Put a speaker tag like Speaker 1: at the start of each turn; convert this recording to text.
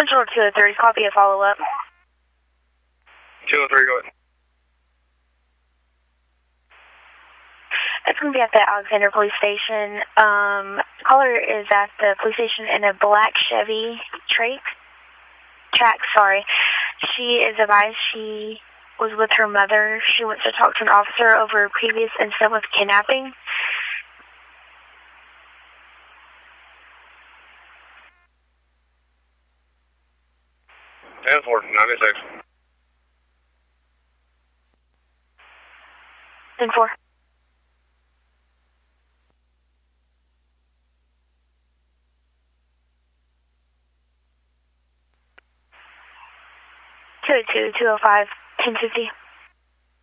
Speaker 1: Central 203, copy a follow-up.
Speaker 2: 203, go ahead.
Speaker 1: It's going to be at the Alexander Police Station. Caller is at the police station in a black Chevy track. Sorry. She is advised she was with her mother. She wants to talk to an officer over a previous incident with kidnapping.
Speaker 2: And 496.
Speaker 1: 10-4. Two 205 1050.